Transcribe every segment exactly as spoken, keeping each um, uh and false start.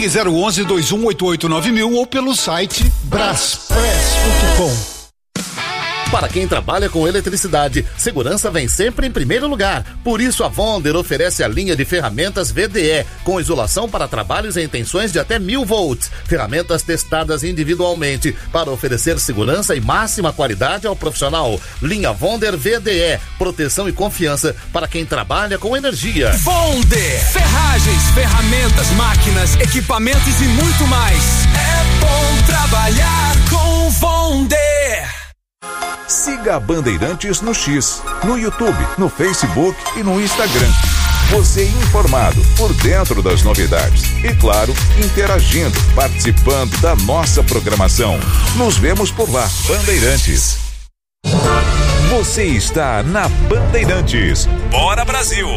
Ligue zero onze, dois um oito oito nove mil ou pelo site braspress ponto com. Para quem trabalha com eletricidade, segurança vem sempre em primeiro lugar. Por isso, a Wonder oferece a linha de ferramentas V D E, com isolação para trabalhos em tensões de até mil volts. Ferramentas testadas individualmente para oferecer segurança e máxima qualidade ao profissional. Linha Wonder V D E, proteção e confiança para quem trabalha com energia. Wonder, ferragens, ferramentas, máquinas, equipamentos e muito mais. É bom trabalhar com Wonder. Siga a Bandeirantes no X, no YouTube, no Facebook e no Instagram. Você informado, por dentro das novidades. E claro, interagindo, participando da nossa programação. Nos vemos por lá, Bandeirantes. Você está na Bandeirantes. Bora Brasil!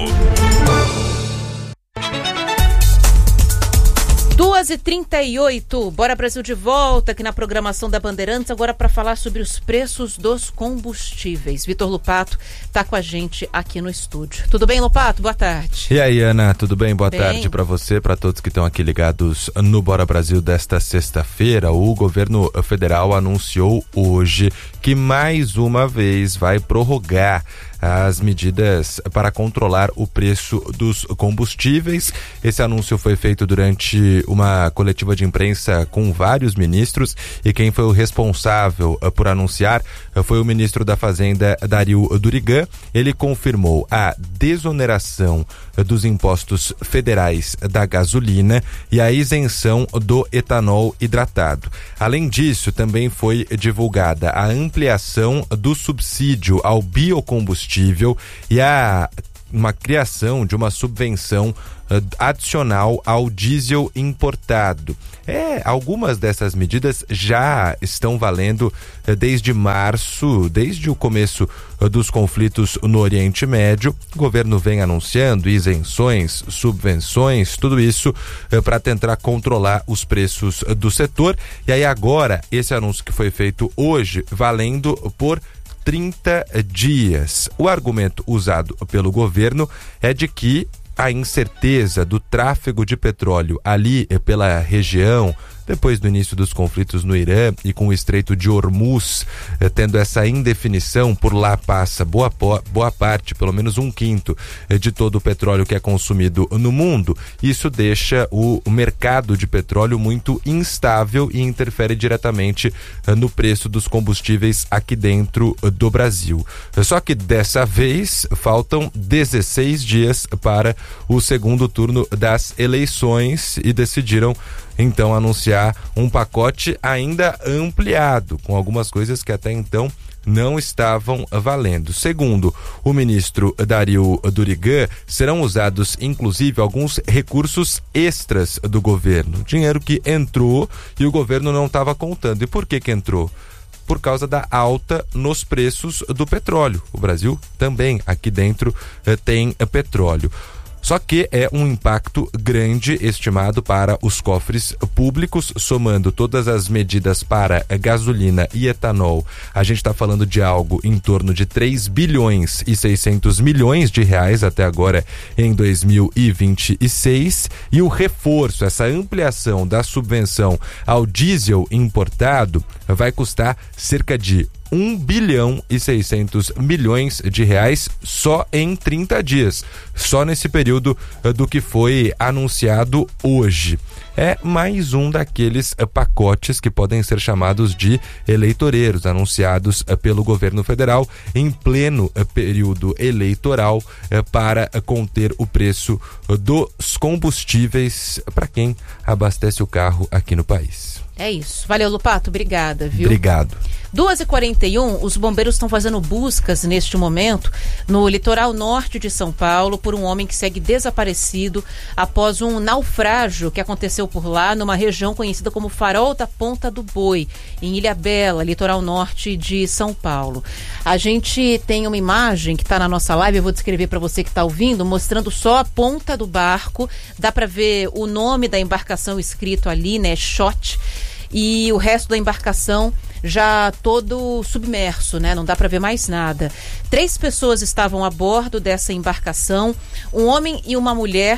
duas e trinta e oito, Bora Brasil de volta aqui na programação da Bandeirantes, agora para falar sobre os preços dos combustíveis. Vitor Lupato está com a gente aqui no estúdio. Tudo bem, Lupato? Boa tarde. E aí, Ana, tudo bem? Boa bem? tarde para você, para todos que estão aqui ligados no Bora Brasil desta sexta-feira. O governo federal anunciou hoje que mais uma vez vai prorrogar as medidas para controlar o preço dos combustíveis. Esse anúncio foi feito durante uma coletiva de imprensa com vários ministros, e quem foi o responsável por anunciar foi o ministro da Fazenda, Dario Durigan. Ele confirmou a desoneração dos impostos federais da gasolina e a isenção do etanol hidratado. Além disso, também foi divulgada a ampliação do subsídio ao biocombustível e a uma criação de uma subvenção uh, adicional ao diesel importado. É, algumas dessas medidas já estão valendo uh, desde março, desde o começo uh, dos conflitos no Oriente Médio. O governo vem anunciando isenções, subvenções, tudo isso uh, para tentar controlar os preços uh, do setor. E aí agora, esse anúncio que foi feito hoje, valendo por trinta dias. O argumento usado pelo governo é de que a incerteza do tráfego de petróleo ali pela região, depois do início dos conflitos no Irã e com o Estreito de Hormuz, eh, tendo essa indefinição, por lá passa boa, boa parte, pelo menos um quinto eh, de todo o petróleo que é consumido no mundo. Isso deixa o, o mercado de petróleo muito instável e interfere diretamente eh, no preço dos combustíveis aqui dentro eh, do Brasil. Só que dessa vez faltam dezesseis dias para o segundo turno das eleições e decidiram então anunciar um pacote ainda ampliado, com algumas coisas que até então não estavam valendo. Segundo o ministro Dario Durigan, serão usados inclusive alguns recursos extras do governo, dinheiro que entrou e o governo não estava contando. E por que que entrou? Por causa da alta nos preços do petróleo. O Brasil também aqui dentro tem petróleo. Só que é um impacto grande estimado para os cofres públicos, somando todas as medidas para gasolina e etanol. A gente está falando de algo em torno de três bilhões e seiscentos milhões de reais até agora em dois mil e vinte e seis. E o reforço, essa ampliação da subvenção ao diesel importado vai custar cerca de um bilhão e seiscentos milhões de reais só em trinta dias, só nesse período uh, do que foi anunciado hoje. É mais um daqueles uh, pacotes que podem ser chamados de eleitoreiros, anunciados uh, pelo governo federal em pleno uh, período eleitoral uh, para uh, conter o preço uh, dos combustíveis para quem abastece o carro aqui no país. É isso. Valeu, Lupato. Obrigada, viu? Obrigado. duas e quarenta e um, os bombeiros estão fazendo buscas neste momento no litoral norte de São Paulo por um homem que segue desaparecido após um naufrágio que aconteceu por lá numa região conhecida como Farol da Ponta do Boi, em Ilhabela, litoral norte de São Paulo. A gente tem uma imagem que está na nossa live, eu vou descrever para você que está ouvindo, mostrando só a ponta do barco. Dá para ver o nome da embarcação escrito ali, né, Shot, e o resto da embarcação já todo submerso, né? Não dá para ver mais nada. Três pessoas estavam a bordo dessa embarcação, um homem e uma mulher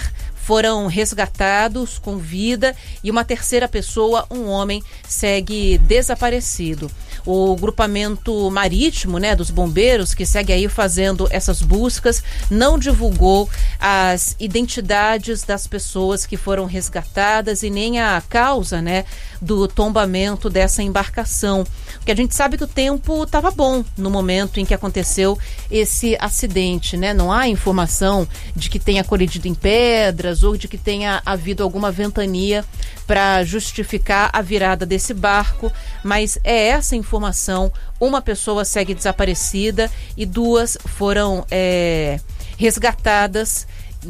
foram resgatados com vida e uma terceira pessoa, um homem, segue desaparecido. O grupamento marítimo, né, dos bombeiros, que segue aí fazendo essas buscas, não divulgou as identidades das pessoas que foram resgatadas e nem a causa, né, do tombamento dessa embarcação. Porque a gente sabe que o tempo estava bom no momento em que aconteceu esse acidente, né? Não há informação de que tenha colidido em pedras ou de que tenha havido alguma ventania para justificar a virada desse barco, mas é essa informação. Uma pessoa segue desaparecida e duas foram é, resgatadas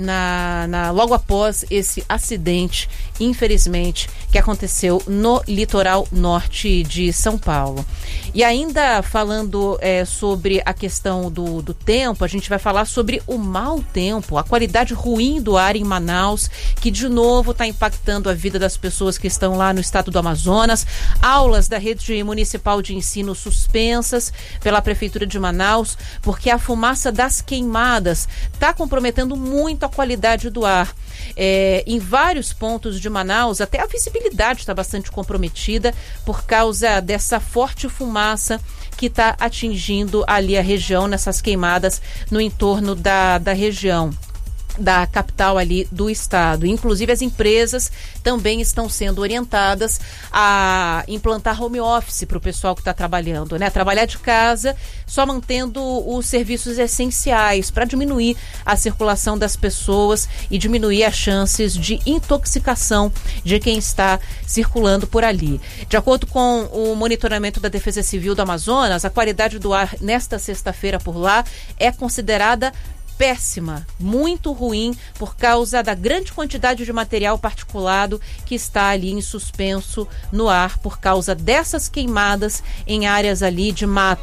Na, na, logo após esse acidente, infelizmente, que aconteceu no litoral norte de São Paulo. E ainda falando é, sobre a questão do, do tempo, a gente vai falar sobre o mau tempo, a qualidade ruim do ar em Manaus, que de novo está impactando a vida das pessoas que estão lá no estado do Amazonas. Aulas da rede municipal de ensino suspensas pela Prefeitura de Manaus, porque a fumaça das queimadas está comprometendo muito a qualidade do ar. É, em vários pontos de Manaus, até a visibilidade está bastante comprometida por causa dessa forte fumaça que está atingindo ali a região, nessas queimadas no entorno da, da região da capital ali do estado. Inclusive as empresas também estão sendo orientadas a implantar home office para o pessoal que está trabalhando, né? Trabalhar de casa, só mantendo os serviços essenciais para diminuir a circulação das pessoas e diminuir as chances de intoxicação de quem está circulando por ali. De acordo com o monitoramento da Defesa Civil do Amazonas, a qualidade do ar nesta sexta-feira por lá é considerada péssima, muito ruim, por causa da grande quantidade de material particulado que está ali em suspenso no ar por causa dessas queimadas em áreas ali de mata.